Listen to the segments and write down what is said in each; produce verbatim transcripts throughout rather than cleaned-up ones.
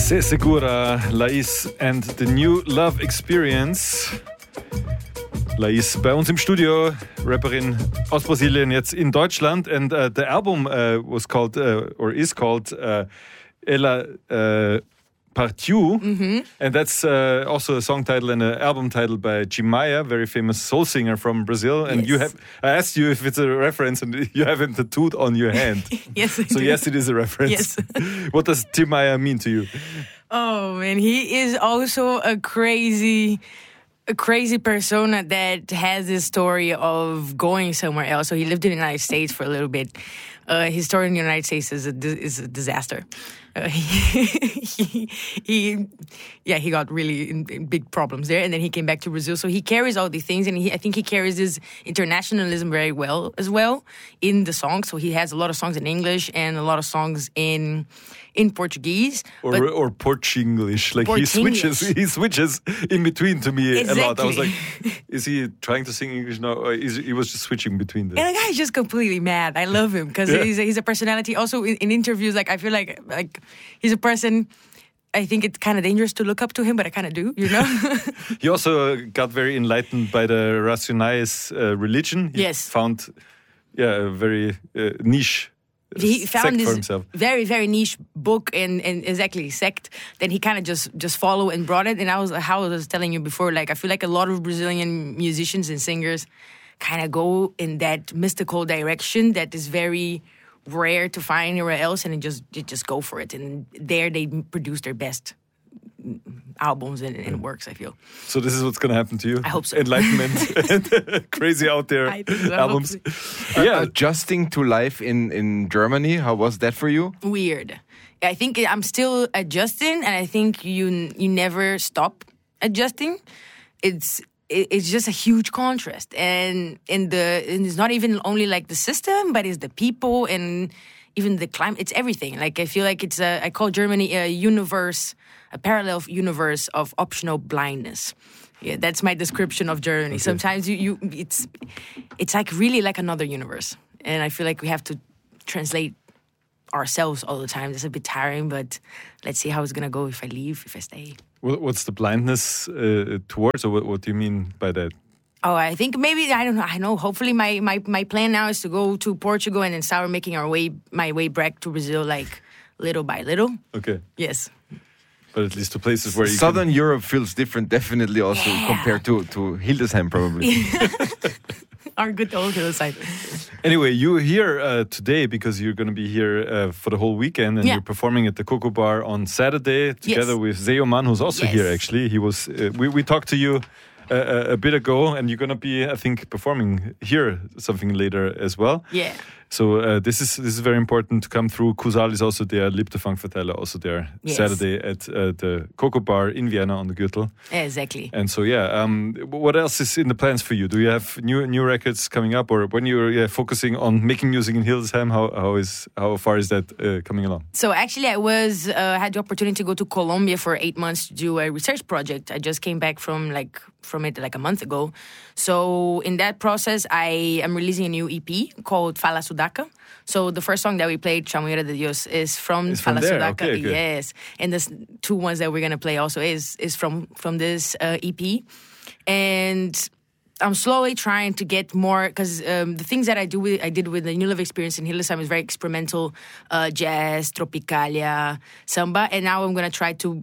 Se Segura, Lais and the New Love Experience. Lais bei uns im Studio, Rapperin aus Brasilien, jetzt in Deutschland. And uh, the album uh, was called, uh, or is called, uh, Ela uh, Partiu. Mm-hmm. And that's uh, also a song title and an album title by Jim Maia, very famous soul singer from Brazil. And yes. you have, I asked you if it's a reference, and you have him tattooed on your hand. Yes, I So do. yes, it is a reference. Yes. What does Jim Maia mean to you? Oh man, he is also a crazy, a crazy persona that has this story of going somewhere else. So he lived in the United States for a little bit. Uh, his story in the United States is a is a disaster. Uh, he, he, he, yeah, he got really in, in big problems there, and then he came back to Brazil. So he carries all these things, and he, I think he carries his internationalism very well as well in the songs. So he has a lot of songs in English and a lot of songs in in Portuguese, Or but or Portuguese, like he switches, he switches in between to me Exactly. a lot. I was like, is he trying to sing English now? Or is he was just switching between them? And the guy's just completely mad. I love him because Yeah. he's, a, he's a personality. Also in, in interviews, like I feel like like he's a person. I think it's kind of dangerous to look up to him, but I kind of do, you know. He also got very enlightened by the Racionais uh, religion. He Yes. found, yeah, a very uh, niche. uh, He sect found for this himself. very very niche book and, and exactly sect. Then he kind of just just followed and brought it. And I was how I was telling you before, like I feel like a lot of Brazilian musicians and singers kind of go in that mystical direction that is very rare to find anywhere else, and they just they just go for it. And there they produce their best albums and, and works, I feel. So this is what's going to happen to you. I hope so. Enlightenment and crazy out there I think so, albums. hopefully. Yeah. Adjusting to life in, in Germany, how was that for you? Weird. I think I'm still adjusting, and I think you you never stop adjusting. It's it, it's just a huge contrast, and in the and it's not even only like the system, but it's the people and even the climate. It's everything. Like I feel like it's a I call Germany a universe, a parallel universe of optional blindness. Yeah, that's my description of Germany. Okay. Sometimes you, you it's it's like really like another universe, and I feel like we have to translate ourselves all the time. It's a bit tiring, but let's see how it's gonna go if I leave, if I stay. What's the blindness uh, towards, or what, what do you mean by that? Oh, I think maybe I don't know. I know. Hopefully, my, my, my plan now is to go to Portugal and then start making our way my way back to Brazil, like little by little. Okay, Yes. but at least to places where you Southern can... Europe feels different, definitely also Yeah. compared to, to Hildesheim, probably. Our good old hillside. Anyway, you're here uh, today because you're going to be here uh, for the whole weekend, and Yeah. you're performing at the Coco Bar on Saturday together Yes. with Zeoman, who's also Yes. here. Actually, he was. Uh, we we talked to you uh, a bit ago, and you're going to be, I think, performing here something later as well. Yeah. So uh, this is this is very important to come through. Kusal is also there, Liebte Fangverteiler also there. Yes. Saturday at uh, the Coco Bar in Vienna on the Gürtel. Exactly. And so yeah, um, what else is in the plans for you? Do you have new new records coming up, or when you're yeah, focusing on making music in Hildesheim? How how is how far is that uh, coming along? So actually, I was uh, had the opportunity to go to Colombia for eight months to do a research project. I just came back from like from it like a month ago. So in that process, I am releasing a new E P called Fala Sudaca. So the first song that we played, Chamuera de Dios, is from It's from Fala there, Sudaca. okay, good. Yes, and the s- two ones that we're gonna play also is is from from this uh, E P, and I'm slowly trying to get more, because um, the things that I do with, I did with the New Love Experience in Hildesheim is very experimental, uh, jazz, tropicalia, samba, and now I'm gonna try to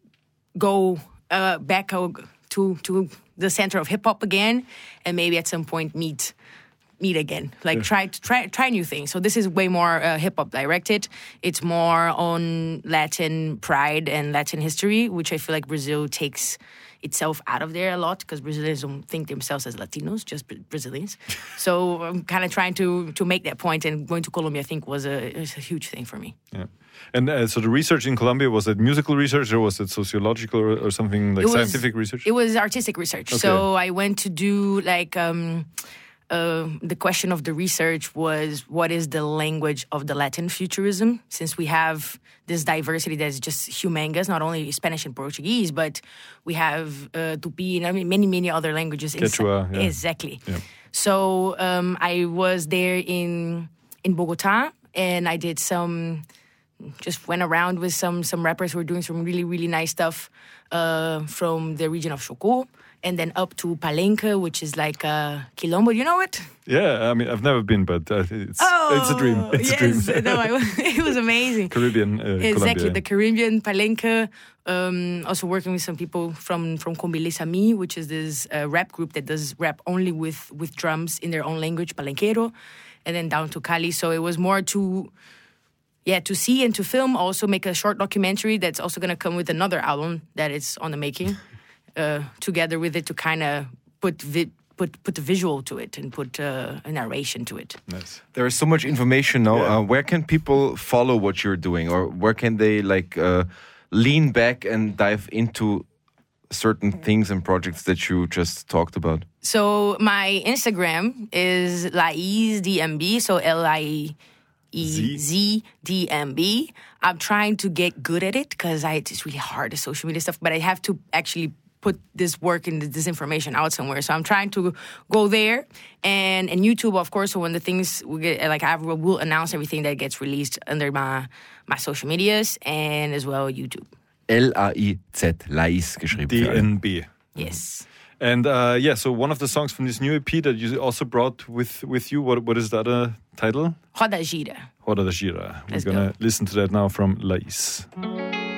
go uh, back uh, to to the center of hip hop again, and maybe at some point meet meet again. Like Yeah. try try try new things. So this is way more uh, hip hop directed. It's more on Latin pride and Latin history, which I feel like Brazil takes itself out of there a lot, because Brazilians don't think themselves as Latinos, just Bra- Brazilians. So I'm kind of trying to to make that point, and going to Colombia I think was a, was a huge thing for me. Yeah. And uh, so the research in Colombia, was it musical research, or was it sociological, or, or something like It was- scientific research? It was artistic research. Okay. So I went to do like um, uh, the question of the research was, what is the language of the Latin futurism? Since we have this diversity that's just humongous, not only Spanish and Portuguese, but we have uh, Tupi and I mean, many, many other languages. Quechua, inside. yeah. Exactly. Yeah. So um, I was there in in Bogota, and I did some just went around with some some rappers who were doing some really, really nice stuff uh, from the region of Chocó, and then up to Palenque, which is like uh, Quilombo. You know it? Yeah, I mean, I've never been, but uh, it's Oh, it's a dream. It's yes. a dream. No, I, it was amazing. Caribbean, uh, Exactly, Colombia. the Caribbean, Palenque. Um, also working with some people from from Combile Sami, which is this uh, rap group that does rap only with, with drums in their own language, Palenquero, and then down to Cali. So it was more to, yeah, to see and to film. Also make a short documentary that's also going to come with another album that is on the making, uh, together with it to kind of put vi- put put the visual to it and put uh, a narration to it. Nice. There is so much information now. Yeah. Uh, where can people follow what you're doing, or where can they like uh, lean back and dive into certain things and projects that you just talked about? So my Instagram is Laiz D M B, so L I E Z D M B. I'm trying to get good at it because it's really hard, the social media stuff, but I have to actually put this work and this information out somewhere. So I'm trying to go there. And and YouTube, of course, so when the things, we get, like I will announce everything that gets released under my, my social medias and as well YouTube. L A I Z, Laiz geschrieben. D für alle. N B. Yes. And uh, yeah, so one of the songs from this new E P that you also brought with, with you, what what is the other title? Roda Gira. Roda da Gira. We're Let's gonna go. listen to that now from Laiz.